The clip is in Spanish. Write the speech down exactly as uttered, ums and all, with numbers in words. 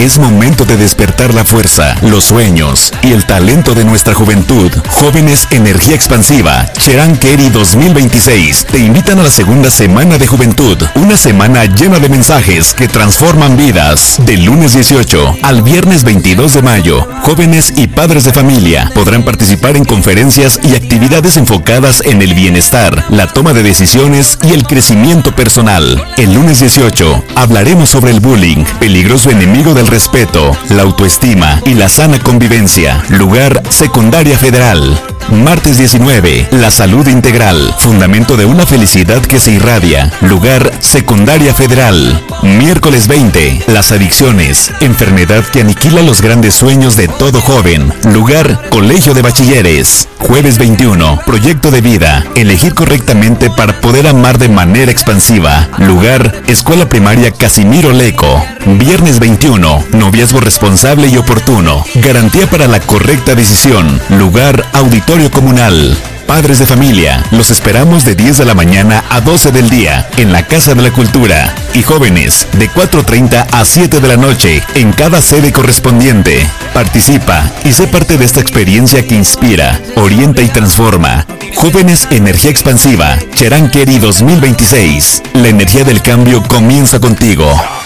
Es momento de despertar la fuerza, los sueños y el talento de nuestra juventud. Jóvenes Energía Expansiva, Cherán Keri dos mil veintiséis, te invitan a la segunda semana de juventud. Una semana llena de mensajes que transforman vidas. Del lunes dieciocho al viernes veintidós de mayo, jóvenes y padres de familia podrán participar en conferencias y actividades enfocadas en el bienestar, la toma de decisiones y el crecimiento personal. El lunes dieciocho hablaremos sobre el bullying, peligroso enemigo del respeto, la autoestima y la sana convivencia. Lugar: Secundaria Federal. Martes diecinueve, la salud integral, fundamento de una felicidad que se irradia. Lugar: Secundaria Federal. Miércoles veinte, las adicciones, enfermedad que aniquila los grandes sueños de todo joven. Lugar: Colegio de Bachilleres. Jueves veintiuno, proyecto de vida, elegir correctamente para poder amar de manera expansiva. Lugar: Escuela Primaria Casimiro Leco. Viernes veintiuno, noviazgo responsable y oportuno, garantía para la correcta decisión. Lugar: Auditorio Comunal. Padres de familia, los esperamos de diez de la mañana a doce del día en la Casa de la Cultura. Y jóvenes, de cuatro treinta a siete de la noche en cada sede correspondiente. Participa y sé parte de esta experiencia que inspira, orienta y transforma. Jóvenes Energía Expansiva, Cherán Keri dos mil veintiséis. La energía del cambio comienza contigo.